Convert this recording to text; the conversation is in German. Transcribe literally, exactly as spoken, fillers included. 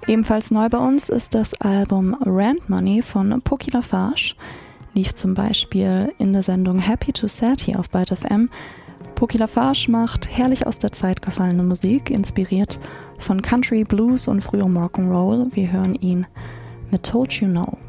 Ebenfalls neu bei uns ist das Album Rent Money von Poki Lafarge. Lief zum Beispiel in der Sendung Happy to Sad hier auf Byte F M. Poki Lafarge macht herrlich aus der Zeit gefallene Musik, inspiriert von Country, Blues und früherem Rock'n'Roll. Wir hören ihn mit Told You No.